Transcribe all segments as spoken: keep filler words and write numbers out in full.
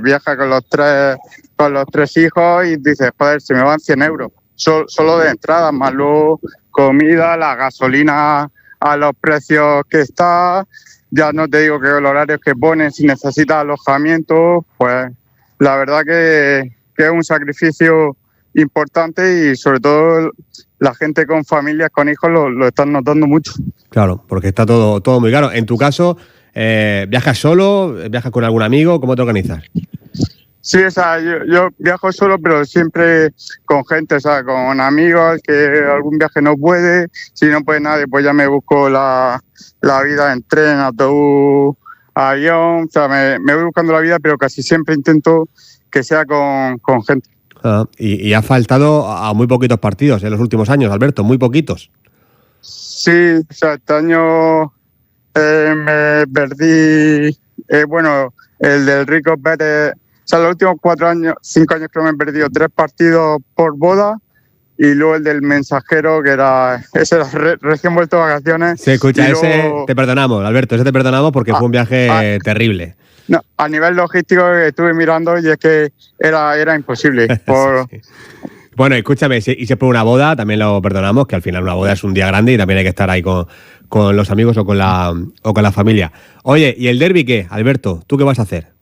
viaja con los tres con los tres hijos y dices, joder, se me van cien euros. Solo, solo de entrada, más luego comida, la gasolina a los precios que está, ya no te digo que los horarios que ponen, si necesitas alojamiento, pues la verdad que, que es un sacrificio importante y sobre todo la gente con familias, con hijos, lo, lo están notando mucho. Claro, porque está todo, todo muy caro. En tu caso, eh, ¿viajas solo? ¿Viajas con algún amigo? ¿Cómo te organizas? Sí, o sea, yo, yo viajo solo, pero siempre con gente, o sea, con amigos, que algún viaje no puede. Si no puede nadie, pues ya me busco la, la vida en tren, autobús, avión. O sea, me, me voy buscando la vida, pero casi siempre intento que sea con, con gente. Ah, y, y has faltado a muy poquitos partidos en los últimos años, Alberto, muy poquitos. Sí, o sea, este año eh, me perdí, eh, bueno, el del Rico Pérez. O sea, los últimos cuatro años, cinco años creo que me he perdido tres partidos por boda y luego el del Mensajero, que era ese era re, recién vuelto de vacaciones. Se escucha, luego, ese te perdonamos, Alberto, ese te perdonamos porque a, fue un viaje a, terrible. No, a nivel logístico estuve mirando y es que era, era imposible. Por... sí, sí. Bueno, escúchame, y si es por una boda, también lo perdonamos, que al final una boda es un día grande y también hay que estar ahí con, con los amigos o con la o con la familia. Oye, ¿y el derbi qué, Alberto? ¿Tú qué vas a hacer?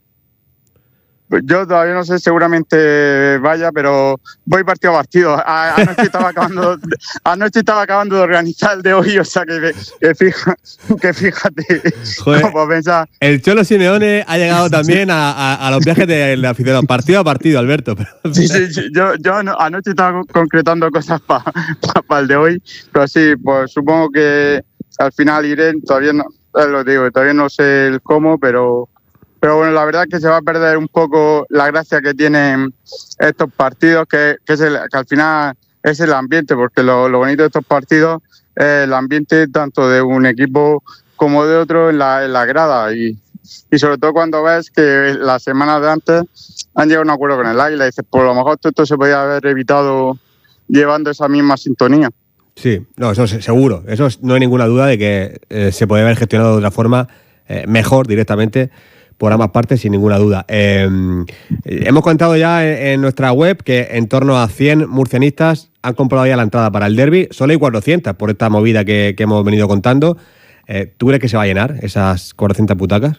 Yo todavía no sé, seguramente vaya, pero voy partido a partido. A, anoche, estaba acabando, anoche estaba acabando de organizar el de hoy, o sea que, que, fija, que fíjate. Joder, cómo pensar. El Cholo Simeone ha llegado también a, a, a los viajes de aficionados, partido a partido, Alberto. Sí, sí, sí, yo, yo anoche estaba concretando cosas para pa, pa el de hoy, pero sí, pues supongo que al final iré, todavía no, lo digo, todavía no sé el cómo, pero... Pero bueno, la verdad es que se va a perder un poco la gracia que tienen estos partidos, que, que, es el, que al final es el ambiente, porque lo, lo bonito de estos partidos es el ambiente tanto de un equipo como de otro en la, en la grada. Y, y sobre todo cuando ves que las semanas de antes han llegado a un acuerdo con el Águila y dices, por lo mejor todo esto se podía haber evitado llevando esa misma sintonía. Sí, no, eso es seguro. Eso es, no hay ninguna duda de que eh, se puede haber gestionado de otra forma, eh, mejor directamente, por ambas partes, sin ninguna duda. Eh, hemos contado ya en, en nuestra web que en torno a cien murcianistas han comprado ya la entrada para el derbi. Solo hay cuatrocientas por esta movida que, que hemos venido contando. Eh, ¿Tú crees que se va a llenar esas cuatrocientas butacas?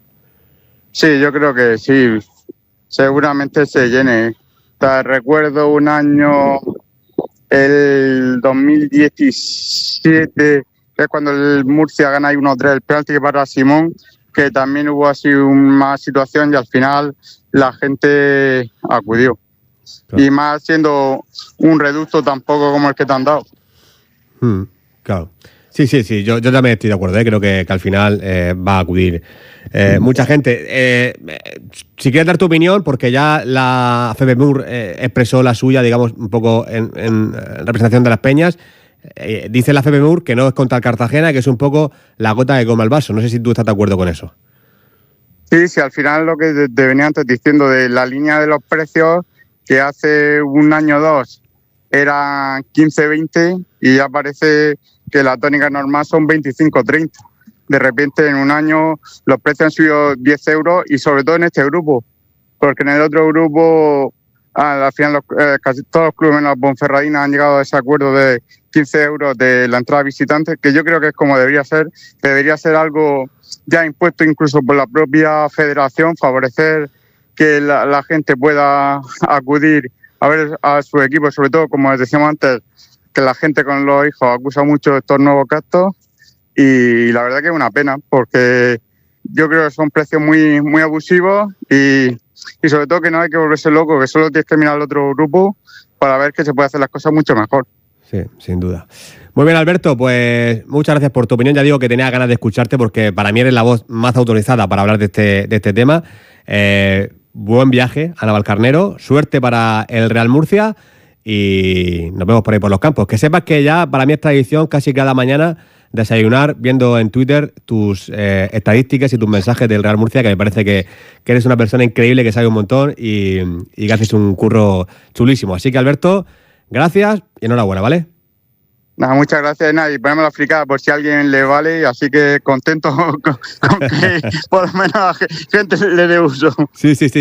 Sí, yo creo que sí. Seguramente se llene. Te recuerdo un año, el dos mil diecisiete, que es cuando el Murcia gana ahí uno tres, el penalti para Simón, que también hubo así una situación y al final la gente acudió. Claro. Y más siendo un reducto tampoco como el que te han dado. Hmm, claro. Sí, sí, sí, yo, yo también estoy de acuerdo, ¿eh? Creo que, que al final eh, va a acudir eh, mucha gente. Eh, si quieres dar tu opinión, porque ya la FEPEMUR eh, expresó la suya, digamos, un poco en, en representación de las peñas. Eh, dice la FEPEMUR que no es contra el Cartagena, que es un poco la gota que come el vaso. No sé si tú estás de acuerdo con eso. Sí, sí, al final lo que te venía antes diciendo de la línea de los precios, que hace un año o dos eran quince veinte y ya parece que la tónica normal son veinticinco treinta. De repente en un año los precios han subido diez euros y sobre todo en este grupo, porque en el otro grupo al final los, eh, casi todos los clubes menos Ponferradina han llegado a ese acuerdo de quince euros de la entrada visitante, que yo creo que es como debería ser. Debería ser algo ya impuesto incluso por la propia federación, favorecer que la, la gente pueda acudir a ver a su equipo, sobre todo, como les decíamos antes, que la gente con los hijos acusa mucho de estos nuevos gastos y la verdad que es una pena, porque yo creo que son precios muy, muy abusivos y Y sobre todo que no hay que volverse loco, que solo tienes que mirar al otro grupo para ver que se puede hacer las cosas mucho mejor. Sí, sin duda. Muy bien, Alberto, pues muchas gracias por tu opinión. Ya digo que tenía ganas de escucharte porque para mí eres la voz más autorizada para hablar de este, de este tema. Eh, buen viaje a Navalcarnero, suerte para el Real Murcia y nos vemos por ahí por los campos. Que sepas que ya para mí es tradición casi cada mañana desayunar viendo en Twitter tus eh, estadísticas y tus mensajes del Real Murcia, que me parece que, que eres una persona increíble, que sabe un montón y, y que haces un curro chulísimo. Así que, Alberto, gracias y enhorabuena, ¿vale? Nada, muchas gracias, nada, y ponemos la fricada por si a alguien le vale, así que contento con, con que por lo menos a gente le dé uso. Sí, sí, sí.